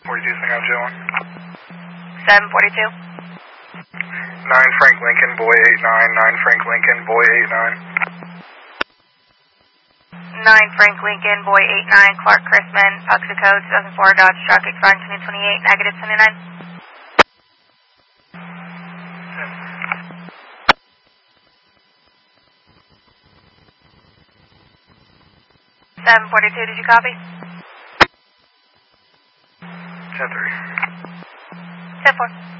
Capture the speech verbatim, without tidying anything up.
forty-two, Single Joe one. seven forty-two. nine Frank Lincoln, boy eight nine, nine Frank Lincoln, boy eight nine. nine Frank Lincoln, boy eight nine, Clark Chrisman, Puxy Code two thousand four, Dodge Truck, expiring twenty twenty-eight, negative twenty-nine. seven forty-two, did you copy? ten three. ten four.